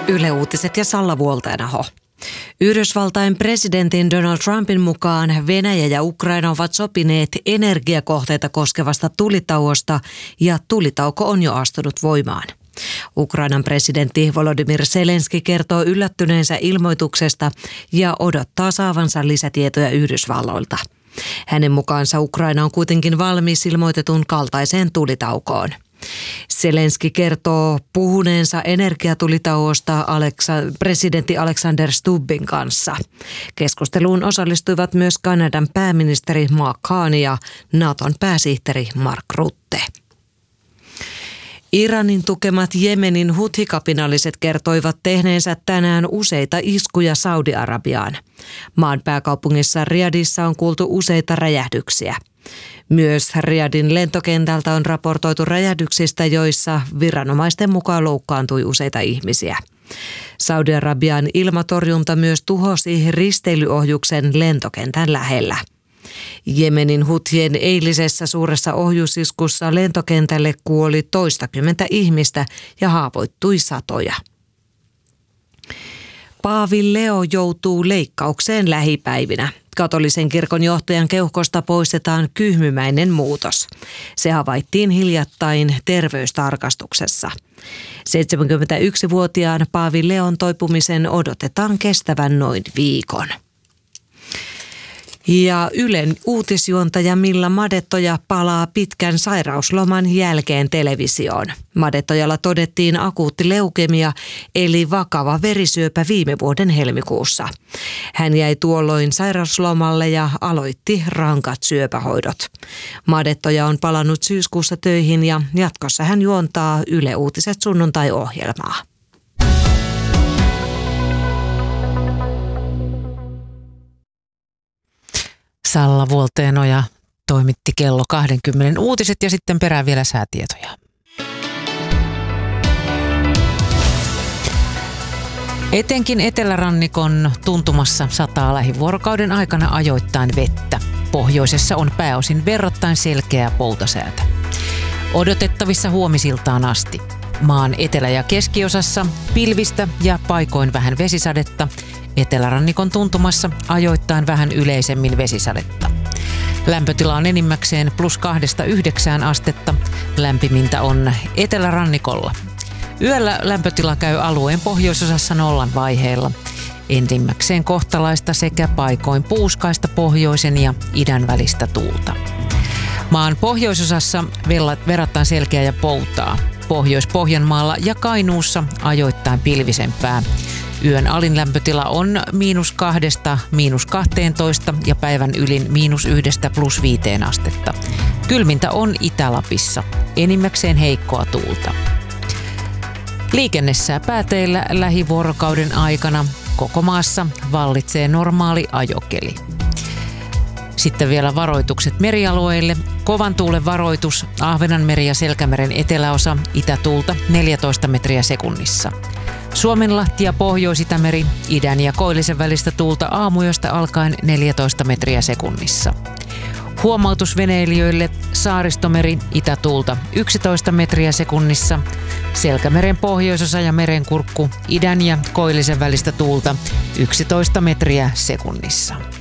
Yle Uutiset ja Salla Vuolteenaho. Yhdysvaltain presidentin Donald Trumpin mukaan Venäjä ja Ukraina ovat sopineet energiakohteita koskevasta tulitauosta ja tulitauko on jo astunut voimaan. Ukrainan presidentti Volodymyr Zelenski kertoo yllättyneensä ilmoituksesta ja odottaa saavansa lisätietoja Yhdysvalloilta. Hänen mukaansa Ukraina on kuitenkin valmis ilmoitetun kaltaiseen tulitaukoon. Zelenski kertoo puhuneensa energiatulitauosta presidentti Alexander Stubbin kanssa. Keskusteluun osallistuivat myös Kanadan pääministeri Mark Carney ja Naton pääsihteeri Mark Rutte. Iranin tukemat Jemenin Huthi-kapinalliset kertoivat tehneensä tänään useita iskuja Saudi-Arabiaan. Maan pääkaupungissa Riyadissa on kuultu useita räjähdyksiä. Myös Riyadin lentokentältä on raportoitu räjähdyksistä, joissa viranomaisten mukaan loukkaantui useita ihmisiä. Saudi-Arabian ilmatorjunta myös tuhosi risteilyohjuksen lentokentän lähellä. Jemenin Huthien eilisessä suuressa ohjusiskussa lentokentälle kuoli toistakymmentä ihmistä ja haavoittui satoja. Paavi Leo joutuu leikkaukseen lähipäivinä. Katolisen kirkon johtajan keuhkosta poistetaan kyhmymäinen muutos. Se havaittiin hiljattain terveystarkastuksessa. 71-vuotiaan Paavi Leon toipumisen odotetaan kestävän noin viikon. Ja Ylen uutisjuontaja Milla Madettoja palaa pitkän sairausloman jälkeen televisioon. Madettojalla todettiin akuutti leukemia eli vakava verisyöpä viime vuoden helmikuussa. Hän jäi tuolloin sairauslomalle ja aloitti rankat syöpähoidot. Madettoja on palannut syyskuussa töihin ja jatkossa hän juontaa Yle Uutiset sunnuntai-ohjelmaa. Salla Vuolteenoja toimitti kello 20 uutiset ja sitten perään vielä säätietoja. Etenkin etelärannikon tuntumassa sataa lähivuorokauden aikana ajoittain vettä. Pohjoisessa on pääosin verrattain selkeää poutasäätä. Odotettavissa huomisiltaan asti. Maan etelä- ja keskiosassa pilvistä ja paikoin vähän vesisadetta. Etelärannikon tuntumassa ajoittain vähän yleisemmin vesisadetta. Lämpötila on enimmäkseen +2–9 astetta. Lämpimintä on etelärannikolla. Yöllä lämpötila käy alueen pohjoisosassa nollan vaiheilla. Enimmäkseen kohtalaista sekä paikoin puuskaista pohjoisen ja idän välistä tuulta. Maan pohjoisosassa verrattain selkeä ja poutaa. Pohjois-Pohjanmaalla ja Kainuussa ajoittain pilvisempää. Yön alin lämpötila on -2––12 ja päivän ylin -1–+5 astetta. Kylmintä on Itä-Lapissa, enimmäkseen heikkoa tuulta. Liikennessä pääteillä lähivuorokauden aikana koko maassa vallitsee normaali ajokeli. Sitten vielä varoitukset merialueille. Kovan tuulen varoitus, Ahvenanmeri ja Selkämeren eteläosa, itätuulta 14 metriä sekunnissa. Suomenlahti ja Pohjois-Itämeri, idän ja koillisen välistä tuulta aamuyöstä alkaen 14 metriä sekunnissa. Huomautus veneilijöille, Saaristomeri, itätuulta 11 metriä sekunnissa. Selkämeren pohjoisosa ja merenkurkku, idän ja koillisen välistä tuulta 11 metriä sekunnissa.